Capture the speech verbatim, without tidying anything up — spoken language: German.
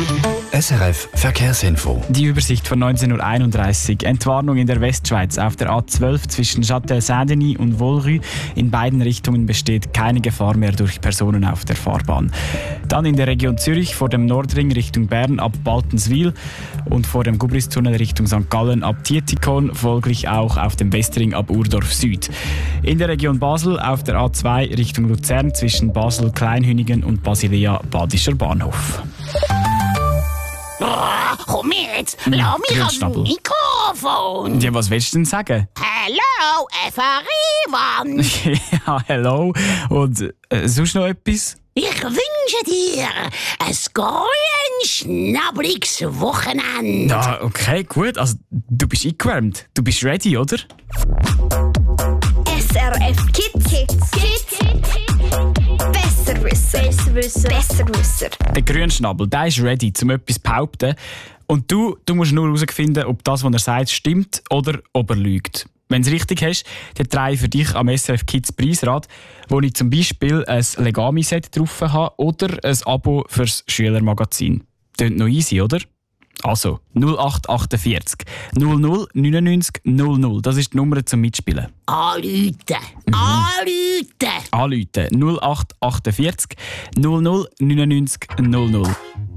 S R F Verkehrsinfo. Die Übersicht von neunzehn Uhr einunddreißig. Entwarnung in der Westschweiz auf der A zwölf zwischen Châtel-Saint-Denis und Volrue. In beiden Richtungen besteht keine Gefahr mehr durch Personen auf der Fahrbahn. Dann in der Region Zürich vor dem Nordring Richtung Bern ab Baltenswil und vor dem Gubristunnel Richtung Sankt Gallen ab Tietikon, folglich auch auf dem Westring ab Urdorf Süd. In der Region Basel auf der A zwei Richtung Luzern zwischen Basel-Kleinhünigen und Basilea-Badischer Bahnhof. Oh, komm jetzt, lass mich Grünschnabel. an Mikrofon. Ja, was willst du denn sagen? Hallo, F R I-Mann. Ja, hello. Und äh, sonst noch etwas? Ich wünsche dir ein grün, schnabbeliges Wochenende. Ja, okay, gut. Also, du bist eingewärmt. Du bist ready, oder? S R F Kids. Kids. Kids. Besser wissen. Besser wissen. Besser wissen. Der Grünschnabel, der ist ready, um etwas zu behaupten. Und du, du musst nur herausfinden, ob das, was er sagt, stimmt oder ob er lügt. Wenn du es richtig hast, dann trage ich für dich am S R F Kids Preisrad, wo ich zum Beispiel ein Legami-Set drauf habe oder ein Abo fürs Schülermagazin. Klingt noch easy, oder? Also, null acht achtundvierzig null null neunundneunzig null null. Das ist die Nummer zum Mitspielen. Anrufen. Anrufen. Anrufen null acht achtundvierzig null null neunundneunzig null null.